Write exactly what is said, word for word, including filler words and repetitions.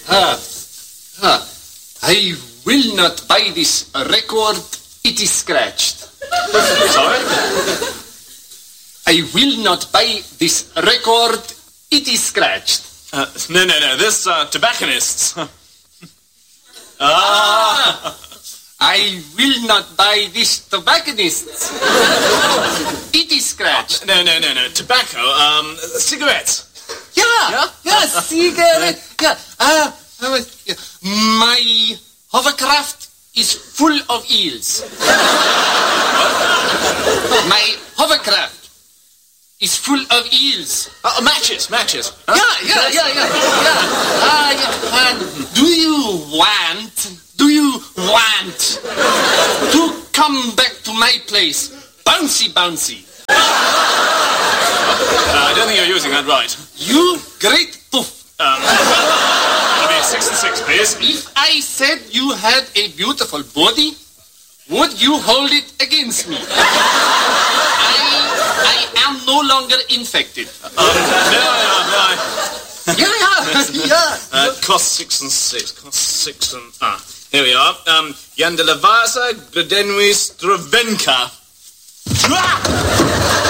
Ah, ah, I will not buy this record. It is scratched. Sorry? I will not buy this record. It is scratched. Uh, no, no, no. This uh, tobacconists. ah. ah. I will not buy this tobacconists. It is scratched. No, no, no, no. Tobacco. Um, cigarettes. Yeah, yeah, yeah cigarette. Yeah. Uh, uh, yeah. My hovercraft is full of eels. My hovercraft is full of eels. Uh, matches, matches. Huh? Yeah, yeah, yeah, yeah, yeah. Uh, yeah. Uh, do you want, do you want to come back to my place? Bouncy, bouncy. Uh, I don't think you're using that right. You great poof. Um, I'll be six and six, please. If I said you had a beautiful body, would you hold it against me? I, I am no longer infected. Um, no, no, no. Yeah, yeah, yeah. Uh, cost six and six. Cost six and... Ah, here we are. Um, Yandelavasa Gludenwi Stravenka.